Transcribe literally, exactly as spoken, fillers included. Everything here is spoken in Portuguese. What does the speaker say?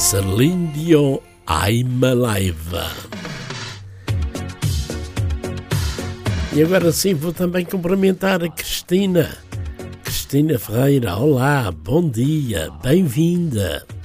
Celine Dion, I'm Alive. E agora sim vou também cumprimentar a Cristina. Cristina Ferreira, olá, bom dia, bem-vinda.